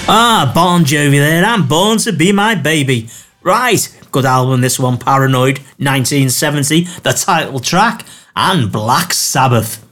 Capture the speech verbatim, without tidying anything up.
Ah, Bon Jovi there, and Born to Be My Baby. Right, good album this one, Paranoid, nineteen seventy, the title track, and Black Sabbath.